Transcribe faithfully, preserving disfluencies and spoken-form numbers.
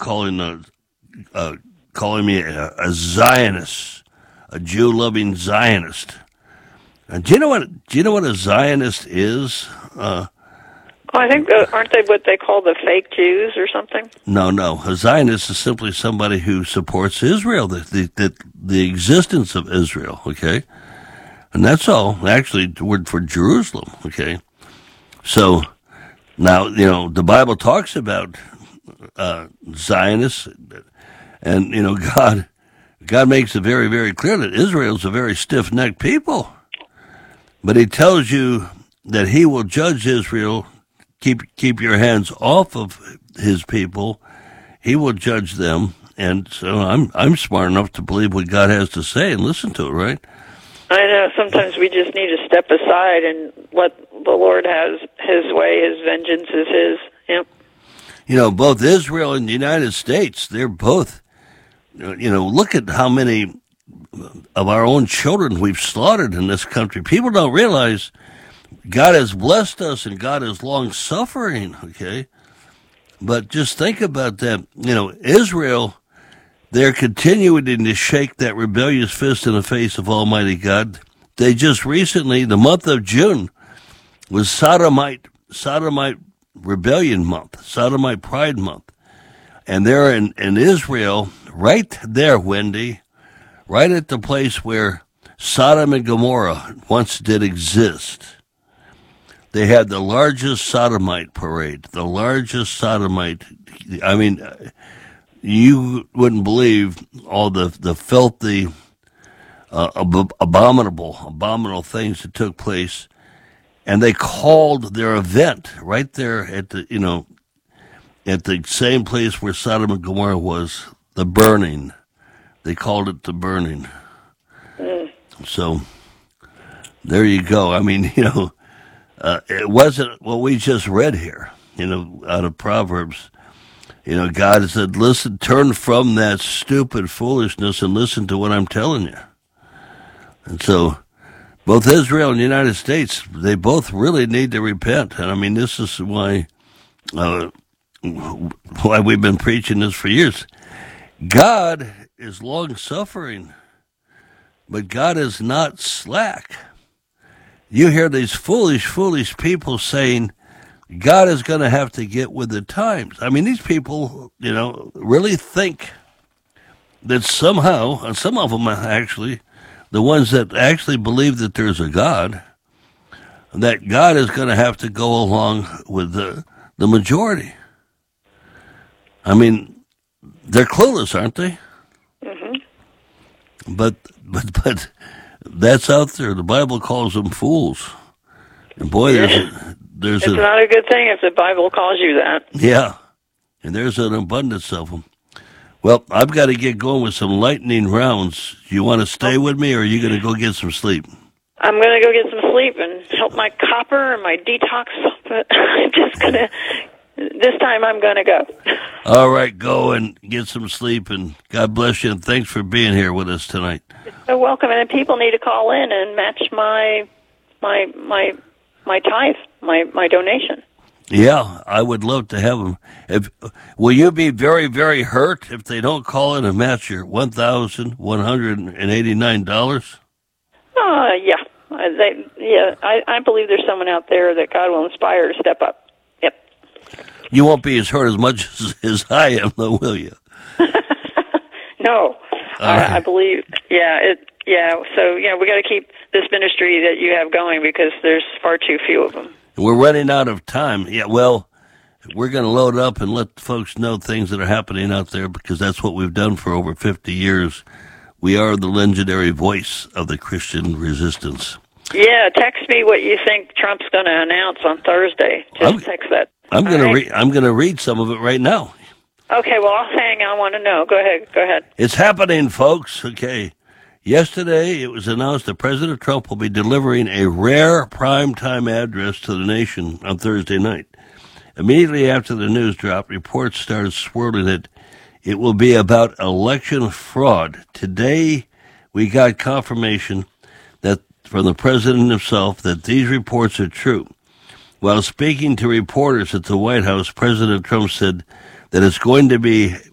calling uh, uh, calling me a, a Zionist, a Jew-loving Zionist. Uh, do you know what? Do you know what a Zionist is? Uh, well, I think uh, aren't they what they call the fake Jews or something? No, no. A Zionist is simply somebody who supports Israel, the the the, the existence of Israel. Okay, and that's all. Actually, the word for Jerusalem. Okay, so now you know the Bible talks about uh, Zionists, and you know God. God makes it very, very clear that Israel is a very stiff-necked people. But he tells you that he will judge Israel. Keep keep your hands off of his people. He will judge them. And so I'm I'm smart enough to believe what God has to say and listen to it, right? I know. Sometimes we just need to step aside and let the Lord has his way. His vengeance is his. Yep. You know, both Israel and the United States, they're both, you know, look at how many of our own children we've slaughtered in this country. People don't realize God has blessed us and God is long-suffering, okay? But just think about that. You know, Israel, they're continuing to shake that rebellious fist in the face of Almighty God. They just recently, the month of June, was Sodomite, Sodomite Rebellion Month, Sodomite Pride Month. And they're in, in Israel, right there, Wendy, right at the place where Sodom and Gomorrah once did exist. They had the largest sodomite parade, the largest sodomite. I mean, you wouldn't believe all the, the filthy, uh, ab- abominable, abominable things that took place. And they called their event right there at the, you know, at the same place where Sodom and Gomorrah was, the burning. They called it the burning. Mm. So there you go. I mean, you know, uh, it wasn't what we just read here, you know, out of Proverbs. You know, God said, listen, turn from that stupid foolishness and listen to what I'm telling you. And so both Israel and the United States, they both really need to repent. And I mean, this is why, uh, why we've been preaching this for years. God is long-suffering, but God is not slack. You hear these foolish, foolish people saying God is going to have to get with the times. I mean, these people, you know, really think that somehow, and some of them actually, the ones that actually believe that there's a God, that God is going to have to go along with the, the majority. I mean, they're clueless, aren't they? Mm-hmm. But but but that's out there. The Bible calls them fools. And boy, there's a, there's it's a, not a good thing if the Bible calls you that. Yeah, and there's an abundance of them. Well, I've got to get going with some lightning rounds. You want to stay with me, or are you going to go get some sleep? I'm going to go get some sleep and help my copper and my detox. But I'm just going to. This time I'm going to go. All right, go and get some sleep, and God bless you, and thanks for being here with us tonight. You're so welcome, and people need to call in and match my my my my tithe, my, my donation. Yeah, I would love to have them. If, will you be very, very hurt if they don't call in and match your one thousand one hundred eighty-nine dollars? Uh, yeah. Uh, they, yeah, I, I believe there's someone out there that God will inspire to step up. Yep. You won't be as hurt as much as, as I am, though, will you? No. I, right. I believe, yeah, it, yeah. So, you know, we got to keep this ministry that you have going because there's far too few of them. We're running out of time. Yeah, well, we're going to load up and let folks know things that are happening out there because that's what we've done for over fifty years. We are the legendary voice of the Christian resistance. Yeah, text me what you think Trump's going to announce on Thursday. Just I'm, text that. I'm going right. to read. I'm going to read some of it right now. Okay, well, I'll hang. I want to know. Go ahead. Go ahead. It's happening, folks. Okay. Yesterday, it was announced that President Trump will be delivering a rare primetime address to the nation on Thursday night. Immediately after the news dropped, reports started swirling that it will be about election fraud. Today, we got confirmation that from the president himself that these reports are true. While speaking to reporters at the White House, President Trump said that it's going to be